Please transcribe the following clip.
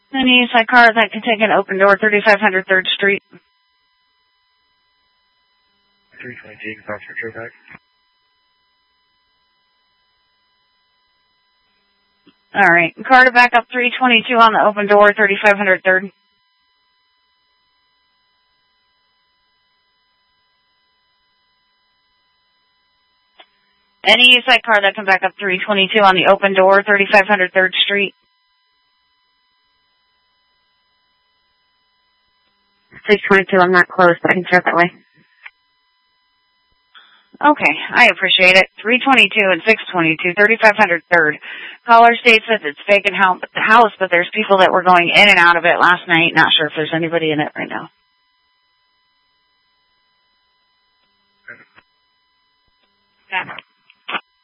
Any side car that can take an open door, 3500 3rd Street. 320, confirm for true back. Alright, car to back up 322 on the open door, 3500 3rd. Any side car that can back up 322 on the open door, 3500 3rd Street. 622, I'm not close, but I can start that way. Okay, I appreciate it. 322 and 622, 3500 3rd. Caller states that it's vacant house, but there's people that were going in and out of it last night. Not sure if there's anybody in it right now. Yeah.